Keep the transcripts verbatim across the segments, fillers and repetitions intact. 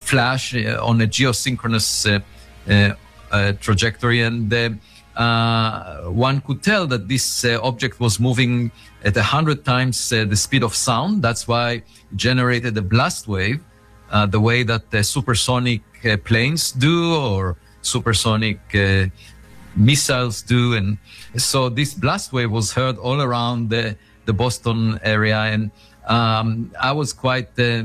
flash uh, on a geosynchronous uh, uh, uh, trajectory. And uh, uh, one could tell that this uh, object was moving at one hundred times uh, the speed of sound. That's why it generated a blast wave, uh, the way that uh, supersonic uh, planes do or supersonic uh, missiles do. And so this blast wave was heard all around the, the Boston area. And um, I was quite uh,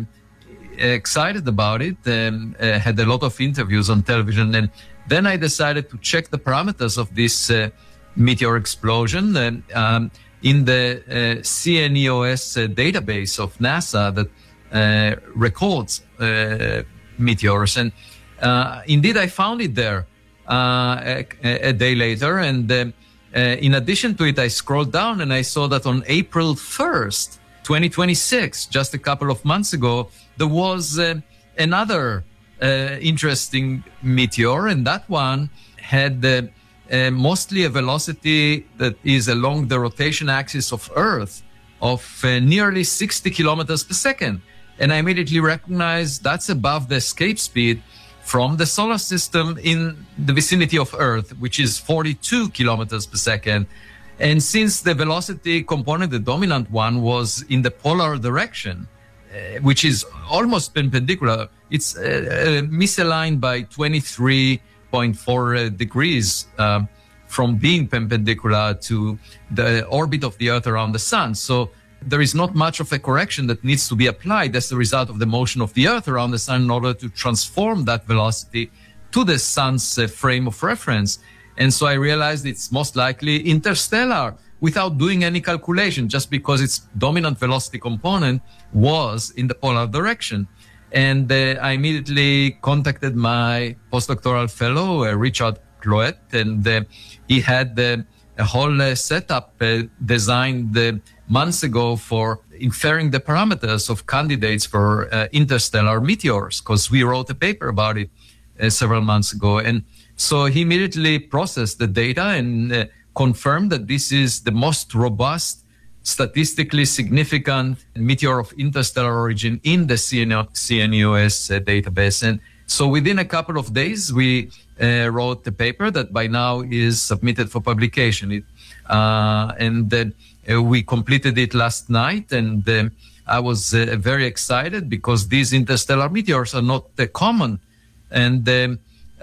excited about it and uh, had a lot of interviews on television. And then I decided to check the parameters of this uh, meteor explosion. And um, in the uh, C N E O S uh, database of NASA that uh, records uh, meteors. And uh, indeed, I found it there uh, a, a day later. And uh, uh, in addition to it, I scrolled down and I saw that on April first, twenty twenty-six, just a couple of months ago, there was uh, another uh, interesting meteor, and that one had uh, uh, mostly a velocity that is along the rotation axis of Earth of uh, nearly sixty kilometers per second. And I immediately recognized that's above the escape speed from the solar system in the vicinity of Earth, which is forty-two kilometers per second. And since the velocity component, the dominant one, was in the polar direction, uh, which is almost perpendicular, it's uh, uh, misaligned by twenty-three point four uh, degrees uh, from being perpendicular to the orbit of the Earth around the Sun. So there is not much of a correction that needs to be applied as a result of the motion of the Earth around the Sun in order to transform that velocity to the Sun's uh, frame of reference. And so I realized it's most likely interstellar without doing any calculation, just because its dominant velocity component was in the polar direction. And uh, I immediately contacted my postdoctoral fellow, uh, Richard Cloet, and uh, he had uh, a whole uh, setup uh, designed uh, months ago for inferring the parameters of candidates for uh, interstellar meteors, because we wrote a paper about it uh, several months ago. And so he immediately processed the data and uh, confirmed that this is the most robust, statistically significant meteor of interstellar origin in the C N E O S uh, database. And so within a couple of days, we uh, wrote the paper that by now is submitted for publication. It, uh, and then uh, we completed it last night. And uh, I was uh, very excited because these interstellar meteors are not uh, common. And um,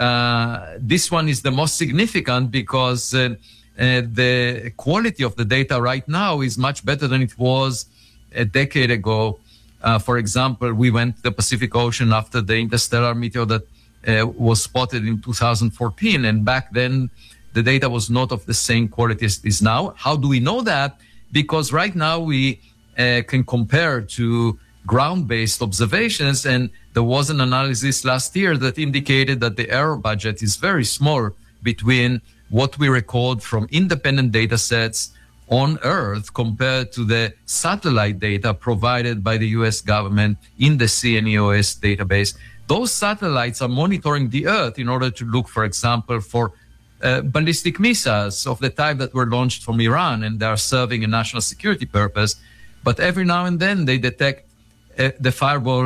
Uh, this one is the most significant because uh, uh, the quality of the data right now is much better than it was a decade ago. Uh, for example, we went to the Pacific Ocean after the interstellar meteor that uh, was spotted in two thousand fourteen. And back then, the data was not of the same quality as it is now. How do we know that? Because right now we uh, can compare to ground-based observations, and there was an analysis last year that indicated that the error budget is very small between what we record from independent data sets on Earth compared to the satellite data provided by the U S government in the C N E O S database. Those satellites are monitoring the Earth in order to look, for example, for uh, ballistic missiles of the type that were launched from Iran, and they are serving a national security purpose. But every now and then they detect Uh, the fireball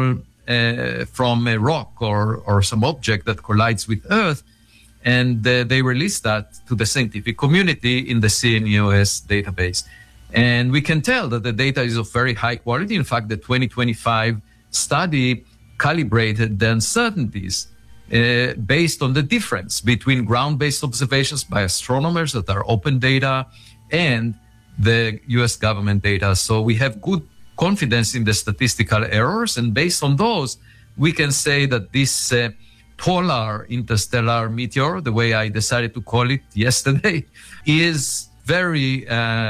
uh, from a rock or, or some object that collides with Earth, and uh, they release that to the scientific community in the C N E O S database. And we can tell that the data is of very high quality. In fact, the twenty twenty-five study calibrated the uncertainties uh, based on the difference between ground-based observations by astronomers that are open data and the U S government data. So we have good confidence in the statistical errors, and based on those, we can say that this uh, polar interstellar meteor, the way I decided to call it yesterday, is very uh,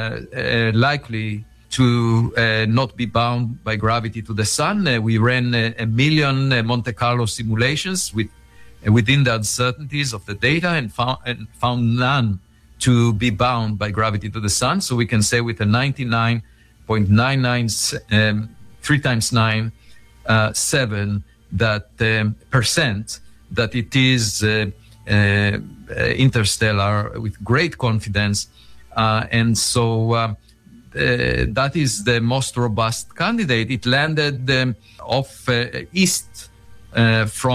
uh, likely to uh, not be bound by gravity to the sun. Uh, we ran a, a million uh, Monte Carlo simulations with uh, within the uncertainties of the data, and found, and found none to be bound by gravity to the sun. So we can say with a ninety-nine point nine nine, um, three times nine, uh, seven, that um, percent, that it is uh, uh, interstellar with great confidence. Uh, and so uh, uh, that is the most robust candidate. It landed um, off uh, east uh, from